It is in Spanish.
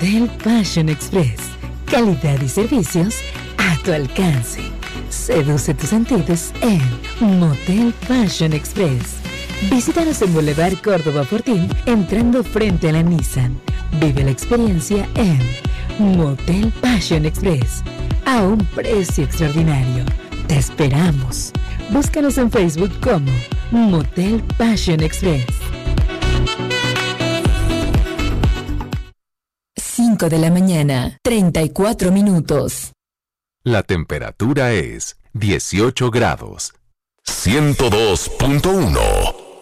Motel Passion Express. Calidad y servicios a tu alcance. Seduce tus sentidos en Motel Passion Express. Visítanos en Boulevard Córdoba Fortín, entrando frente a la Nissan. Vive la experiencia en Motel Passion Express, a un precio extraordinario. Te esperamos. Búscanos en Facebook como Motel Passion Express. 5 de la mañana, 34 minutos. La temperatura es 18 grados. 102.1